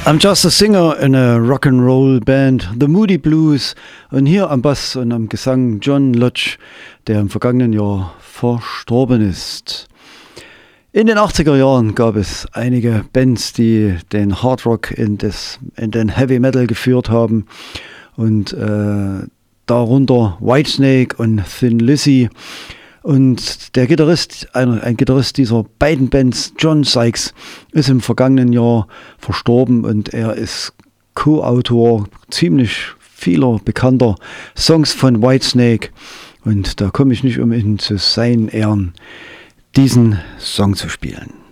I'm just a singer in a Rock'n'Roll Band, The Moody Blues, und hier am Bass und am Gesang John Lodge, der im vergangenen Jahr verstorben ist. In den 80er Jahren gab es einige Bands, die den Hard Rock in den Heavy Metal geführt haben, und darunter Whitesnake und Thin Lizzy. Und der Gitarrist, ein Gitarrist dieser beiden Bands, John Sykes, ist im vergangenen Jahr verstorben, und er ist Co-Autor ziemlich vieler bekannter Songs von Whitesnake. Und da komme ich nicht umhin, zu seinen Ehren diesen Song zu spielen.